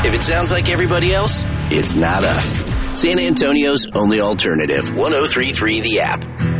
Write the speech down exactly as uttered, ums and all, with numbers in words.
If it sounds like everybody else, it's not us. San Antonio's only alternative. ten thirty-three The App.